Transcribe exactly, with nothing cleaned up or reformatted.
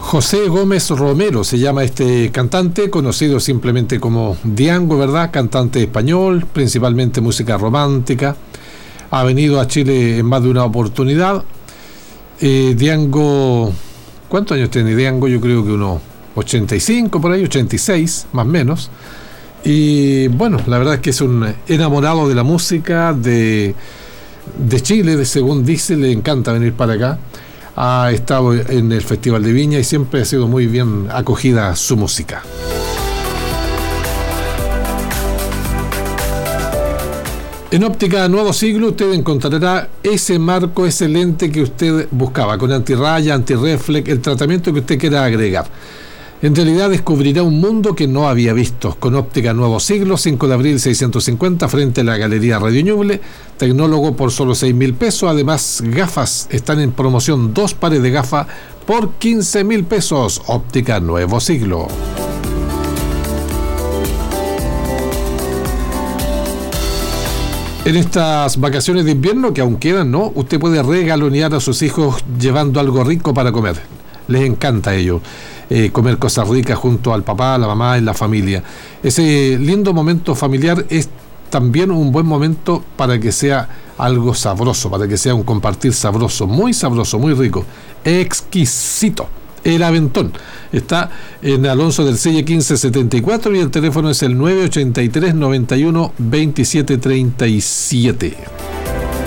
José Gómez Romero se llama este cantante, conocido simplemente como Diango, ¿verdad? Cantante español, principalmente música romántica. Ha venido a Chile en más de una oportunidad. Eh, Diango, ¿cuántos años tiene Diango? Yo creo que unos ochenta y cinco por ahí, ochenta y seis, más o menos. Y bueno, la verdad es que es un enamorado de la música, de, de Chile, de, según dice, le encanta venir para acá. Ha estado en el Festival de Viña y siempre ha sido muy bien acogida su música. En Óptica Nuevo Siglo usted encontrará ese marco, ese lente que usted buscaba, con antirraya, antirreflex, el tratamiento que usted quiera agregar. En realidad descubrirá un mundo que no había visto. Con Óptica Nuevo Siglo, cinco de abril seiscientos cincuenta, frente a la Galería Radio Ñuble, tecnólogo por solo seis mil pesos. Además, gafas están en promoción, dos pares de gafas por quince mil pesos. Óptica Nuevo Siglo. En estas vacaciones de invierno, que aún quedan, ¿no? Usted puede regalonear a sus hijos llevando algo rico para comer. Les encanta ello, eh, comer cosas ricas junto al papá, a la mamá, en la familia. Ese lindo momento familiar es también un buen momento para que sea algo sabroso, para que sea un compartir sabroso, muy sabroso, muy rico, exquisito. El Aventón está en Alonso del Selle quince setenta y cuatro y el teléfono es el nueve ochenta y tres noventa y uno veintisiete treinta y siete.